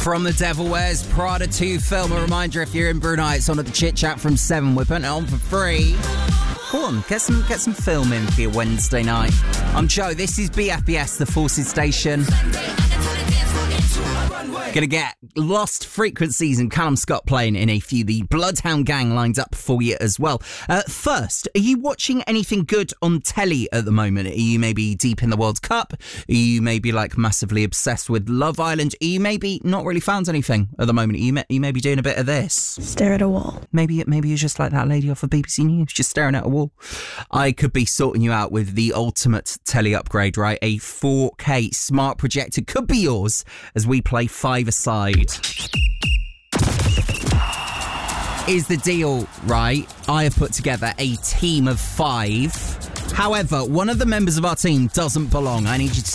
From The Devil Wears Prada 2 film. A reminder, if you're in Brunei, it's on at the Chit Chat from 7. We're putting it on for free. Go on, get some film in for your Wednesday night. I'm Joe, this is BFBS, the Forces Station. Gonna get Lost Frequencies and Callum Scott playing in a few. The Bloodhound Gang lined up for you as well. First, are you watching anything good on telly at the moment? Are you maybe deep in the World Cup? Are you maybe like massively obsessed with Love Island? Are you maybe not really found anything at the moment? Are you maybe doing a bit of this? Stare at a wall. Maybe you're just like that lady off of BBC News, just staring at a wall. I could be sorting you out with the ultimate telly upgrade, right? A 4K smart projector could be yours as we play 5-a-side. Is the deal, right? I have put together a team of 5. However, one of the members of our team doesn't belong. I need you to